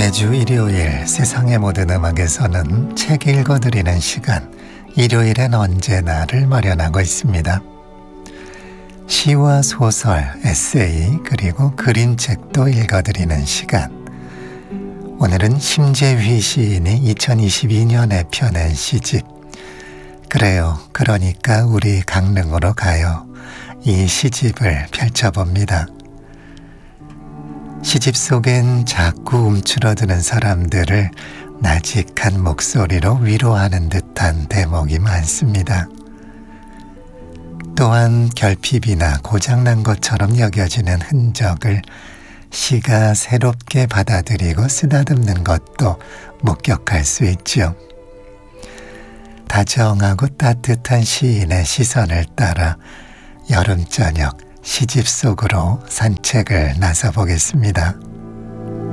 매주 일요일 세상의 모든 음악에서는 책 읽어드리는 시간, 일요일엔 언제나를 마련하고 있습니다. 시와 소설, 에세이, 그리고 그림책도 읽어드리는 시간. 오늘은 심재휘 시인이 2022년에 펴낸 시집 그래요, 그러니까 우리 강릉으로 가요. 이 시집을 펼쳐봅니다. 시집 속엔 자꾸 움츠러드는 사람들을 나직한 목소리로 위로하는 듯한 대목이 많습니다. 또한 결핍이나 고장난 것처럼 여겨지는 흔적을 시가 새롭게 받아들이고 쓰다듬는 것도 목격할 수 있죠. 다정하고 따뜻한 시인의 시선을 따라 여름 저녁 시집 속으로 산책을 나서 보겠습니다.